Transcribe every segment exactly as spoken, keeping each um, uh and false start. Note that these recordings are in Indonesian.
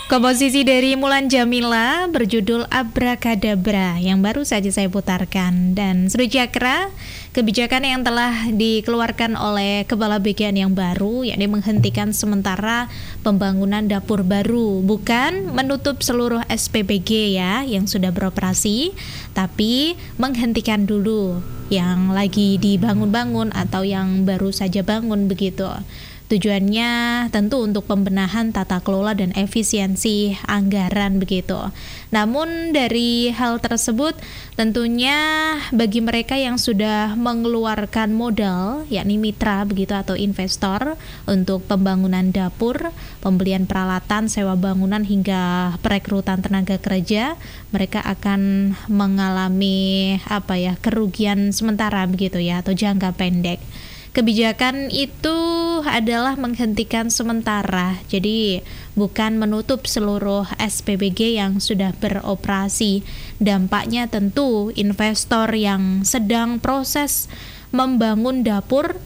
Komposisi dari Mulan Jamila berjudul Abrakadabra yang baru saja saya putarkan. Dan Sri Cakra, kebijakan yang telah dikeluarkan oleh Kepala B K N yang baru, yakni menghentikan sementara pembangunan dapur baru, bukan menutup seluruh S P B G ya yang sudah beroperasi, tapi menghentikan dulu yang lagi dibangun-bangun atau yang baru saja bangun begitu. Tujuannya tentu untuk pembenahan tata kelola dan efisiensi anggaran begitu. Namun dari hal tersebut tentunya bagi mereka yang sudah mengeluarkan modal, yakni mitra begitu atau investor untuk pembangunan dapur, pembelian peralatan, sewa bangunan hingga perekrutan tenaga kerja, mereka akan mengalami apa ya kerugian sementara begitu ya atau jangka pendek. Kebijakan itu adalah menghentikan sementara, jadi bukan menutup seluruh S P B G yang sudah beroperasi. Dampaknya tentu investor yang sedang proses membangun dapur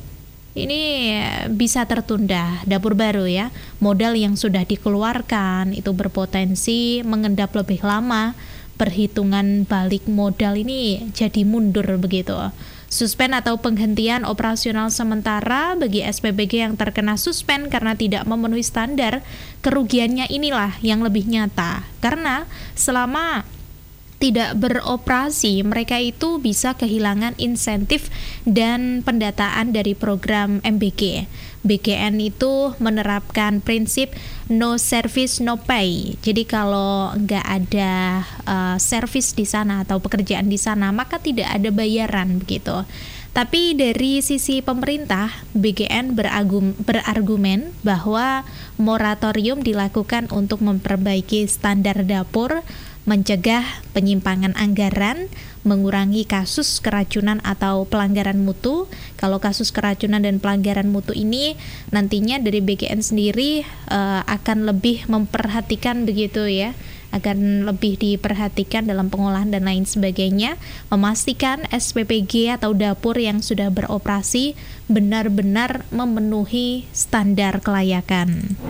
ini bisa tertunda, dapur baru ya. Modal yang sudah dikeluarkan itu berpotensi mengendap lebih lama, perhitungan balik modal ini jadi mundur begitu. Suspend atau penghentian operasional sementara bagi S P B G yang terkena suspend karena tidak memenuhi standar, kerugiannya inilah yang lebih nyata. Karena selama tidak beroperasi, mereka itu bisa kehilangan insentif dan pendataan dari program M B G. B K N itu menerapkan prinsip no service no pay. Jadi kalau nggak ada uh, service di sana atau pekerjaan di sana, maka tidak ada bayaran begitu. Tapi dari sisi pemerintah, B K N beragum, berargumen bahwa moratorium dilakukan untuk memperbaiki standar dapur, mencegah penyimpangan anggaran, mengurangi kasus keracunan atau pelanggaran mutu. Kalau kasus keracunan dan pelanggaran mutu ini nantinya dari B K N sendiri uh, akan lebih memperhatikan begitu ya, akan lebih diperhatikan dalam pengolahan dan lain sebagainya, memastikan S P B G atau dapur yang sudah beroperasi benar-benar memenuhi standar kelayakan.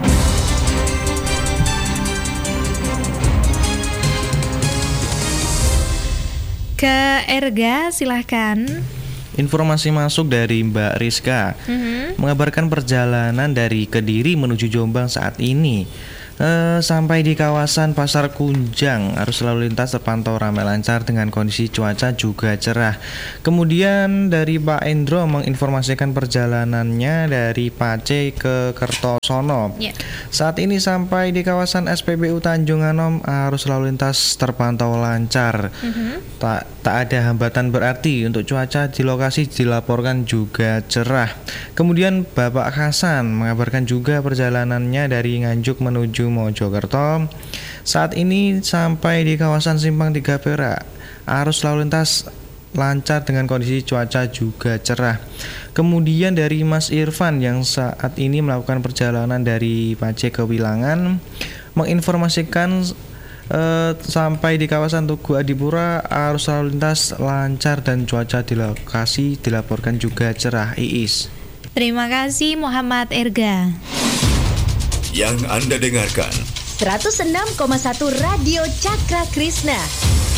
Ke Erga, silahkan. Informasi masuk dari Mbak Rizka, mm-hmm. mengabarkan perjalanan dari Kediri menuju Jombang saat ini. Uh, sampai di kawasan Pasar Kunjang, arus lalu lintas terpantau ramai lancar dengan kondisi cuaca juga cerah. Kemudian dari Pak Endro menginformasikan perjalanannya dari Pace ke Kertosono. Yeah. Saat ini sampai di kawasan S P B U Tanjung Anom, arus lalu lintas terpantau lancar. Mm-hmm. Tak tak ada hambatan berarti untuk cuaca di lokasi dilaporkan juga cerah. Kemudian Bapak Hasan mengabarkan juga perjalanannya dari Nganjuk menuju Mojokerto. Saat ini sampai di kawasan Simpang Tiga Perak, arus lalu lintas lancar dengan kondisi cuaca juga cerah. Kemudian dari Mas Irfan yang saat ini melakukan perjalanan dari Pace ke Wilangan, menginformasikan eh, sampai di kawasan Tugu Adipura, arus lalu lintas lancar dan cuaca di lokasi dilaporkan juga cerah. Iis. Terima kasih Muhammad Erga. Yang Anda dengarkan seratus enam koma satu Radio Cakra Krisna.